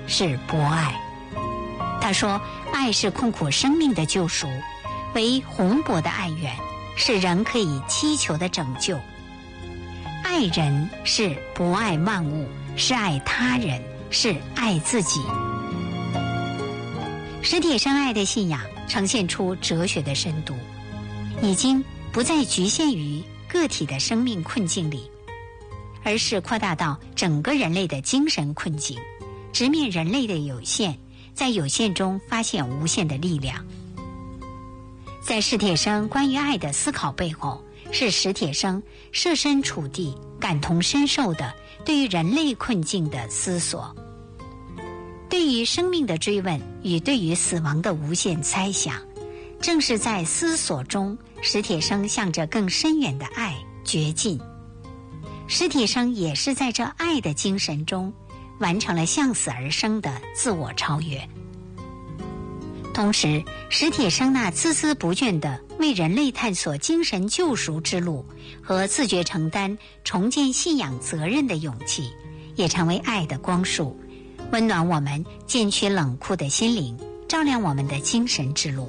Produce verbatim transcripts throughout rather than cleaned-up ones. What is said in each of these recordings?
是博爱。他说，爱是困苦生命的救赎，为宏博的爱源，是人可以祈求的拯救。爱人是博爱万物，是爱他人，是爱自己。史铁生爱的信仰呈现出哲学的深度，已经不再局限于个体的生命困境里，而是扩大到整个人类的精神困境，直面人类的有限，在有限中发现无限的力量。在史铁生关于爱的思考背后，是史铁生设身处地、感同身受的对于人类困境的思索，对于生命的追问与对于死亡的无限猜想。正是在思索中，史铁生向着更深远的爱掘进。史铁生也是在这爱的精神中完成了向死而生的自我超越。同时，史铁生那孜孜不倦地为人类探索精神救赎之路和自觉承担重建信仰责任的勇气，也成为爱的光束，温暖我们渐趋冷酷的心灵，照亮我们的精神之路。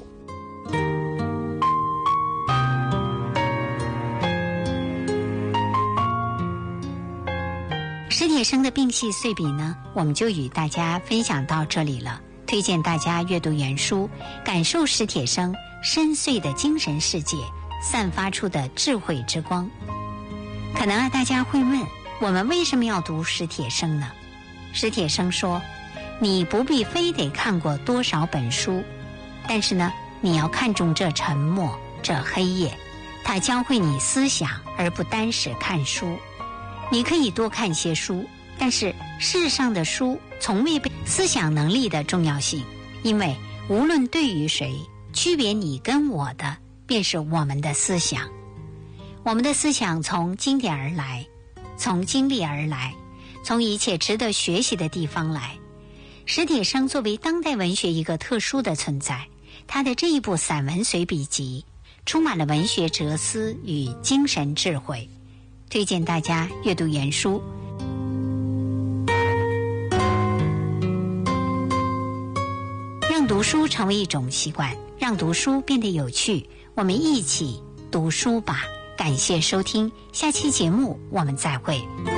史铁生的病系碎笔呢，我们就与大家分享到这里了。推荐大家阅读原书，感受史铁生深邃的精神世界散发出的智慧之光。可能啊，大家会问，我们为什么要读史铁生呢？史铁生说，你不必非得看过多少本书，但是呢，你要看重这沉默，这黑夜，它教会你思想，而不单是看书。你可以多看些书，但是世上的书从未被思想能力的重要性，因为无论对于谁，区别你跟我的便是我们的思想。我们的思想从经典而来，从经历而来，从一切值得学习的地方来。史铁生作为当代文学一个特殊的存在，他的这一部散文随笔集充满了文学哲思与精神智慧，推荐大家阅读原书。让读书成为一种习惯，让读书变得有趣，我们一起读书吧。感谢收听，下期节目我们再会。